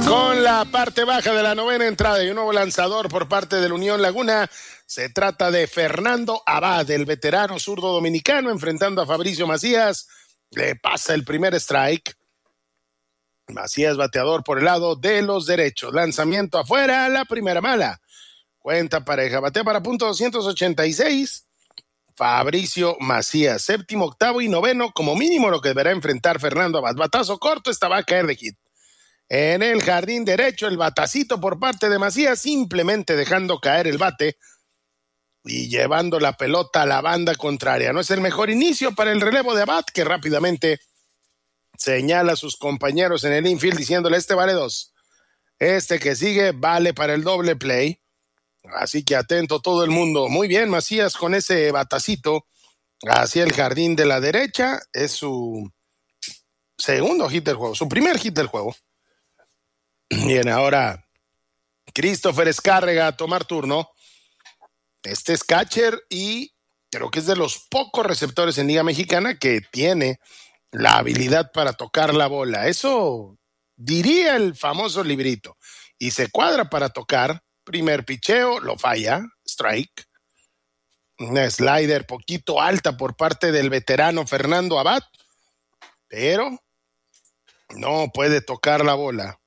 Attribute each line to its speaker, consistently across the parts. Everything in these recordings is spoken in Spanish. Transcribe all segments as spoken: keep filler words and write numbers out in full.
Speaker 1: Con la parte baja de la novena entrada y un nuevo lanzador por parte del Unión Laguna, se trata de Fernando Abad, el veterano zurdo dominicano, enfrentando a Fabricio Macías. Le pasa el primer strike. Macías bateador por el lado de los derechos. Lanzamiento afuera, la primera mala. Cuenta pareja, batea para punto doscientos ochenta y seis. Fabricio Macías, séptimo, octavo y noveno, como mínimo lo que deberá enfrentar Fernando Abad. Batazo corto, esta va a caer de hit. En el jardín derecho, el batacito por parte de Macías, simplemente dejando caer el bate y llevando la pelota a la banda contraria. No es el mejor inicio para el relevo de Abad, que rápidamente señala a sus compañeros en el infield diciéndole: este vale dos, este que sigue vale para el doble play. Así que atento todo el mundo. Muy bien, Macías con ese batacito hacia el jardín de la derecha. Es su segundo hit del juego, su primer hit del juego. Bien, ahora Christopher Escárrega a tomar turno. Este es catcher y creo que es de los pocos receptores en Liga Mexicana que tiene la habilidad para tocar la bola. Eso diría el famoso librito. Y se cuadra para tocar. Primer picheo, lo falla, strike. Una slider poquito alta por parte del veterano Fernando Abad, pero no puede tocar la bola.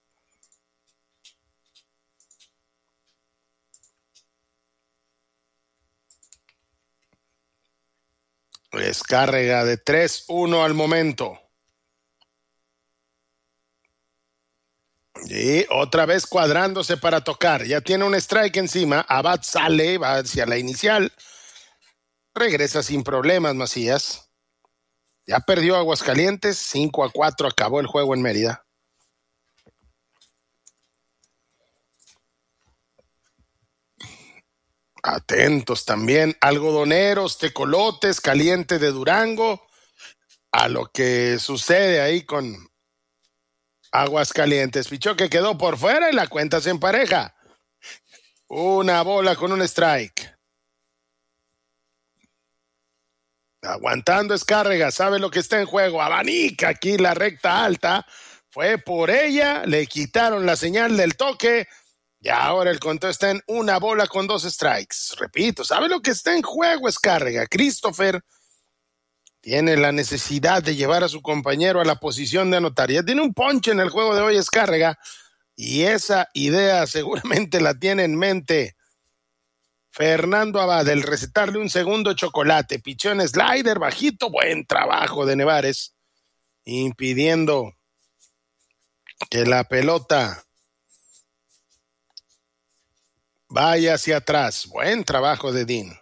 Speaker 1: Descarga de tres uno al momento. Y otra vez cuadrándose para tocar. Ya tiene un strike encima. Abad sale, va hacia la inicial. Regresa sin problemas Macías. Ya perdió Aguascalientes. cinco a cuatro acabó el juego en Mérida. Atentos también, algodoneros, tecolotes, Caliente de Durango, a lo que sucede ahí con Aguascalientes. Pichó que quedó por fuera y la cuenta se empareja. Una bola con un strike. Aguantando Escárrega, sabe lo que está en juego. Abanica aquí la recta alta. Fue por ella, le quitaron la señal del toque. Y ahora el conteo está en una bola con dos strikes. Repito, ¿sabe lo que está en juego Escárrega? Christopher tiene la necesidad de llevar a su compañero a la posición de anotar. Ya tiene un ponche en el juego de hoy Escárrega y esa idea seguramente la tiene en mente Fernando Abad, el recetarle un segundo chocolate. Pichó en slider bajito, buen trabajo de Nevares, impidiendo que la pelota vaya hacia atrás. Buen trabajo de Dean.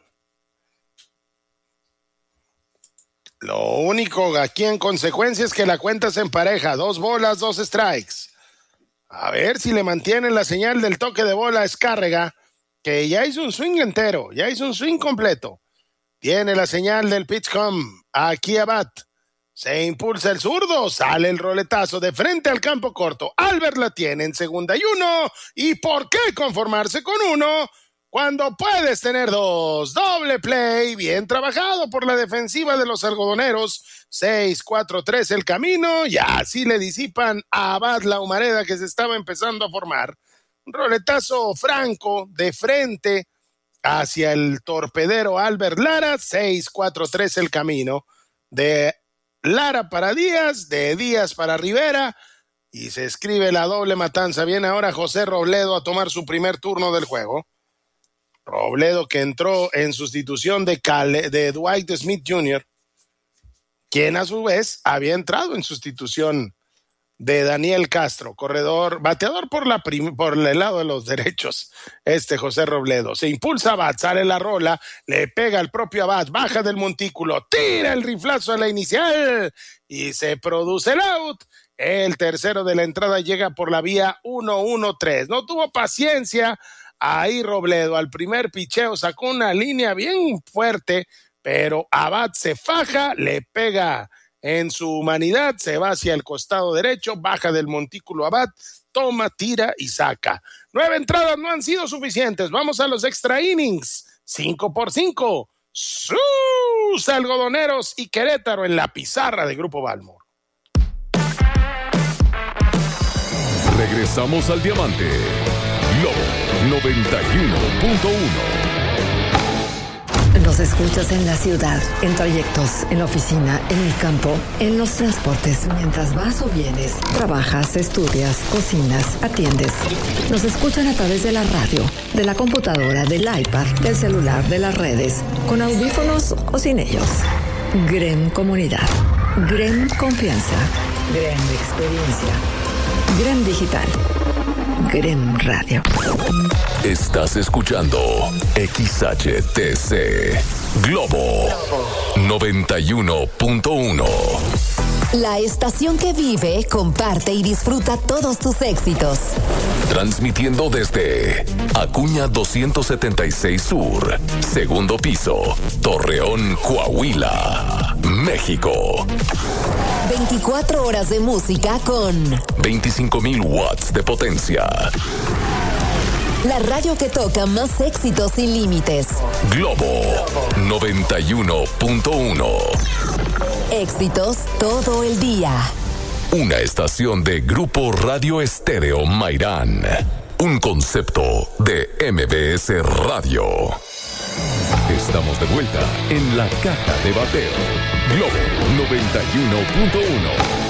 Speaker 1: Lo único aquí en consecuencia es que la cuenta se empareja. Dos bolas, dos strikes. A ver si le mantienen la señal del toque de bola a Escárrega, que ya hizo un swing entero, ya hizo un swing completo. Tiene la señal del pitch come. Aquí Abad. Se impulsa el zurdo, sale el roletazo de frente al campo corto. Albert la tiene en segunda y uno. ¿Y por qué conformarse con uno cuando puedes tener dos? Doble play, bien trabajado por la defensiva de los algodoneros. seis cuatro tres el camino, y así le disipan a Abad la humareda que se estaba empezando a formar. Un roletazo franco de frente hacia el torpedero Albert Lara. seis cuatro tres el camino de Lara para Díaz, de Díaz para Rivera, y se escribe la doble matanza. Viene ahora José Robledo a tomar su primer turno del juego. Robledo, que entró en sustitución de, Cale, de Dwight Smith junior, quien a su vez había entrado en sustitución de Daniel Castro, corredor, bateador por, la prim, por el lado de los derechos. Este José Robledo se impulsa a Abad, sale la rola, le pega al propio Abad, baja del montículo, tira el riflazo a la inicial y se produce el out. El tercero de la entrada llega por la vía uno uno tres. No tuvo paciencia ahí Robledo. Al primer picheo sacó una línea bien fuerte, pero Abad se faja, le pega en su humanidad, se va hacia el costado derecho, baja del montículo Abad, toma, tira y saca. Nueve entradas no han sido suficientes. Vamos a los extra innings. Cinco por cinco. Sus algodoneros y Querétaro en la pizarra de Grupo Balmor.
Speaker 2: Regresamos al diamante. Globo noventa y uno punto uno.
Speaker 3: Nos escuchas en la ciudad, en trayectos, en la oficina, en el campo, en los transportes, mientras vas o vienes, trabajas, estudias, cocinas, atiendes. Nos escuchan a través de la radio, de la computadora, del iPad, del celular, de las redes, con audífonos o sin ellos. Grem Comunidad, Grem Confianza, Grem Experiencia, Grem Digital, Grem Radio.
Speaker 2: Estás escuchando X H T C Globo noventa y uno punto uno.
Speaker 4: La estación que vive, comparte y disfruta todos tus éxitos.
Speaker 2: Transmitiendo desde Acuña doscientos setenta y seis Sur, segundo piso, Torreón, Coahuila, México.
Speaker 4: veinticuatro horas de música con
Speaker 2: veinticinco mil watts de potencia.
Speaker 4: La radio que toca más éxitos sin límites.
Speaker 2: Globo noventa y uno punto uno.
Speaker 4: Éxitos todo el día.
Speaker 2: Una estación de Grupo Radio Estéreo Mairán. Un concepto de M B S Radio. Estamos de vuelta en la caja de bateo. Globo noventa y uno punto uno.